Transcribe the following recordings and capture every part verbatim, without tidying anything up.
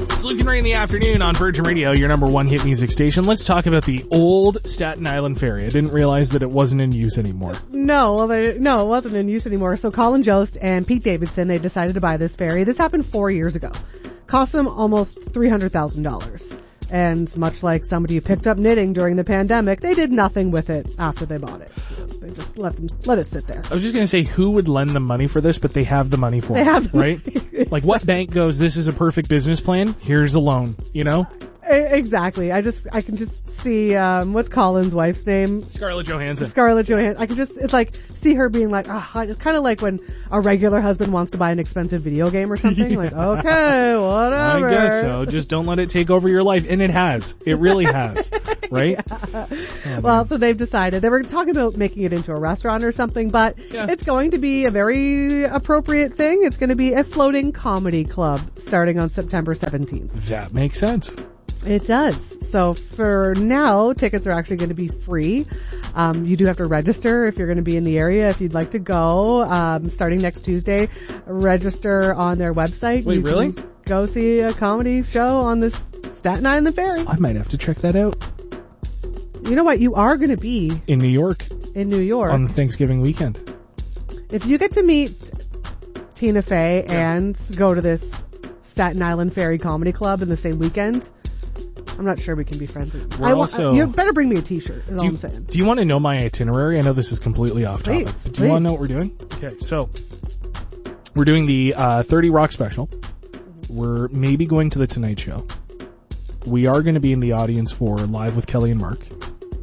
It's Luke and Ray in the afternoon on Virgin Radio, your number one hit music station. Let's talk about the old Staten Island ferry. I didn't realize that it wasn't in use anymore. No, well, they, no, it wasn't in use anymore. So Colin Jost and Pete Davidson, they decided to buy this ferry. This happened four years ago. Cost them almost three hundred thousand dollars. And much like somebody who picked up knitting during the pandemic, they did nothing with it after they bought it. So they just let them let it sit there. I was just going to say, who would lend them money for this, but they have the money for they it, have right? Exactly. Like, what bank goes, this is a perfect business plan, here's a loan, you know? Exactly. I just, I can just see, um, what's Colin's wife's name? Scarlett Johansson. Scarlett Johansson. I can just, it's like, see her being like, ah, oh, it's kind of like when a regular husband wants to buy an expensive video game or something. Yeah. Like, okay, whatever. I guess so. Just don't let it take over your life. And it has. It really has. Right? Yeah. Oh, well, so they've decided. They were talking about making it into a restaurant or something, but yeah. It's going to be a very appropriate thing. It's going to be a floating comedy club starting on September seventeenth. That makes sense. It does. So for now, tickets are actually going to be free. Um, you do have to register if you're going to be in the area. If you'd like to go, um, starting next Tuesday, register on their website. Wait, you really? Can go see a comedy show on this Staten Island Ferry. I might have to check that out. You know what? You are going to be in New York. In New York on Thanksgiving weekend. If you get to meet Tina Fey yeah. and go to this Staten Island Ferry Comedy Club in the same weekend, I'm not sure we can be friends. We're I also, wa- you better bring me a t-shirt, is all you, I'm saying. Do you want to know my itinerary? I know this is completely off topic. Please, but do please. you want to know what we're doing? Okay, so we're doing the uh, thirty Rock special. We're maybe going to the Tonight Show. We are going to be in the audience for Live with Kelly and Mark.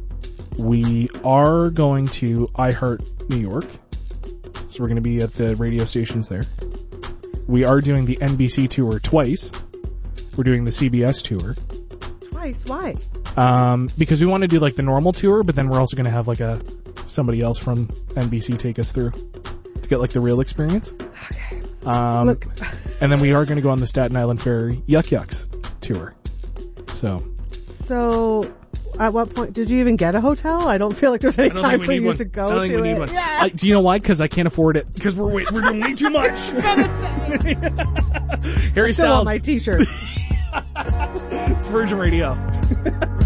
We are going to iHeart New York. So we're going to be at the radio stations there. We are doing the N B C tour twice. We're doing the C B S tour. Twice? Why? Um, because we want to do like the normal tour, but then we're also going to have like a somebody else from N B C take us through to get like the real experience. Okay. Um, Look. And then we are going to go on the Staten Island Ferry Yuck Yucks tour. So. So, at what point did you even get a hotel? I don't feel like there's any time for you one. to go I don't think to we it. need one. Yeah. I, do you know why? Because I can't afford it. Because we're wait, we're doing way too much. Harry Still Styles. on my t-shirt. It's Virgin Radio.